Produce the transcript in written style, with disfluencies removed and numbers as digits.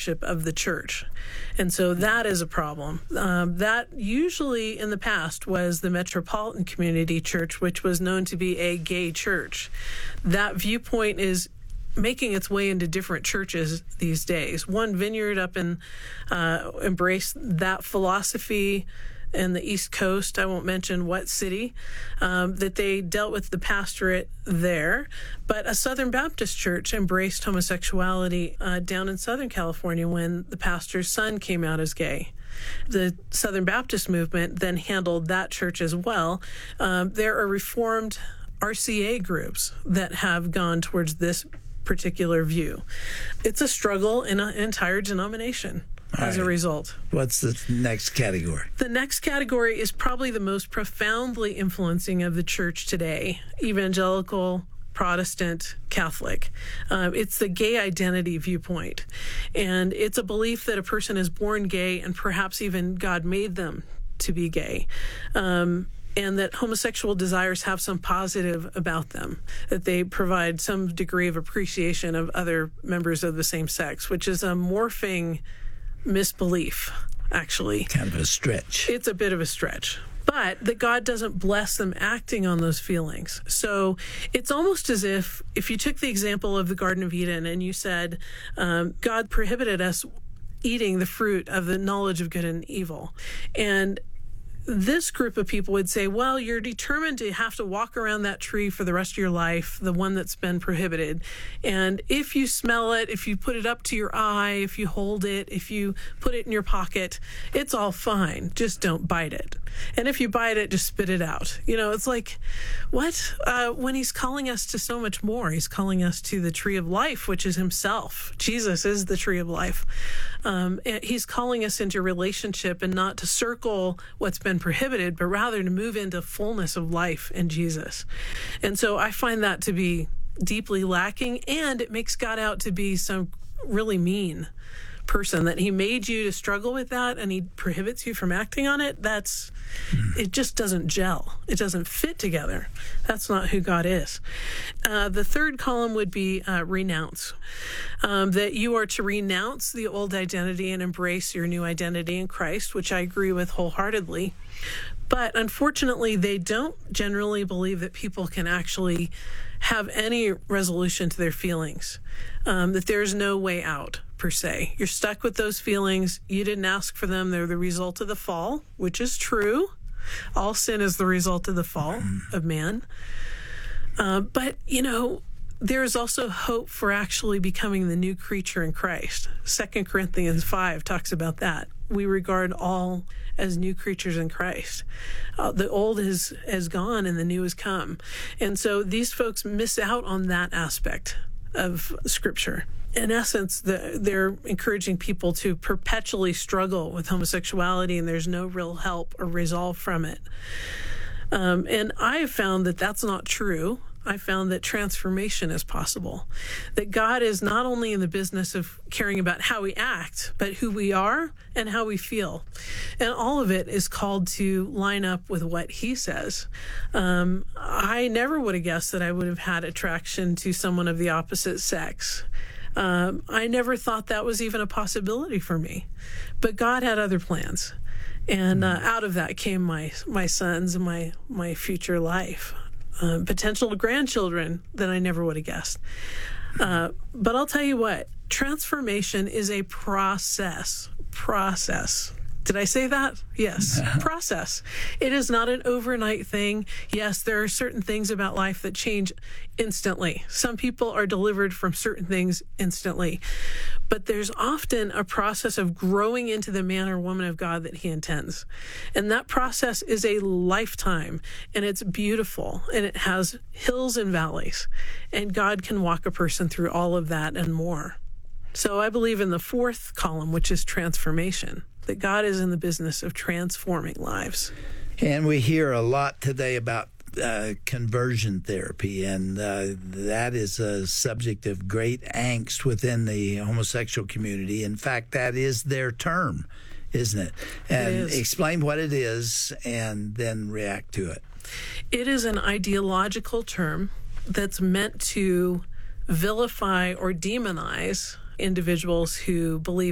leadership of the church. And so that is a problem. That usually in the past was the Metropolitan Community Church, which was known to be a gay church. That viewpoint is making its way into different churches these days. One Vineyard up in embraced that philosophy in the East Coast. I won't mention what city, that they dealt with the pastorate there. But a Southern Baptist church embraced homosexuality down in Southern California when the pastor's son came out as gay. The Southern Baptist movement then handled that church as well. There are Reformed RCA groups that have gone towards this particular view. It's a struggle in an entire denomination as a result. What's the next category? The next category is probably the most profoundly influencing of the church today, evangelical, Protestant, Catholic. It's the gay identity viewpoint. And it's a belief that a person is born gay and perhaps even God made them to be gay. And that homosexual desires have some positive about them, that they provide some degree of appreciation of other members of the same sex, which is a morphing misbelief, actually. Kind of a stretch. It's a bit of a stretch. But that God doesn't bless them acting on those feelings. So it's almost as if you took the example of the Garden of Eden and you said, God prohibited us eating the fruit of the knowledge of good and evil. And this group of people would say, well, you're determined to have to walk around that tree for the rest of your life, the one that's been prohibited. And if you smell it, if you put it up to your eye, if you hold it, if you put it in your pocket, it's all fine. Just don't bite it. And if you bite it, just spit it out. You know, it's like, what? When he's calling us to so much more, he's calling us to the tree of life, which is himself. Jesus is the tree of life. He's calling us into relationship and not to circle what's been prohibited, but rather to move into fullness of life in Jesus. And so I find that to be deeply lacking, and it makes God out to be some really mean person, that he made you to struggle with that and he prohibits you from acting on it. It just doesn't gel. It doesn't fit together. That's not who God is. The third column would be renounce, that you are to renounce the old identity and embrace your new identity in Christ, which I agree with wholeheartedly. But unfortunately, they don't generally believe that people can actually have any resolution to their feelings, that there's no way out, per se. You're stuck with those feelings. You didn't ask for them. They're the result of the fall, which is true. All sin is the result of the fall of man. But, you know, there's also hope for actually becoming the new creature in Christ. 2 Corinthians 5 talks about that. We regard all as new creatures in Christ. The old has gone and the new has come. And so these folks miss out on that aspect of Scripture. In essence, they're encouraging people to perpetually struggle with homosexuality, and there's no real help or resolve from it. And I have found that that's not true. I found that transformation is possible, that God is not only in the business of caring about how we act, but who we are and how we feel. And all of it is called to line up with what he says. I never would have guessed that I would have had attraction to someone of the opposite sex. I never thought that was even a possibility for me. But God had other plans. And out of that came my sons and my future life. Potential grandchildren that I never would have guessed. But I'll tell you what, transformation is a process. Did I say that? Yes. Process. It is not an overnight thing. Yes, there are certain things about life that change instantly. Some people are delivered from certain things instantly. But there's often a process of growing into the man or woman of God that he intends. And that process is a lifetime, and it's beautiful, and it has hills and valleys. And God can walk a person through all of that and more. So I believe in the fourth column, which is transformation, that God is in the business of transforming lives. And we hear a lot today about conversion therapy, and that is a subject of great angst within the homosexual community. In fact, that is their term, isn't it? And it is. Explain what it is and then react to it. It is an ideological term that's meant to vilify or demonize individuals who believe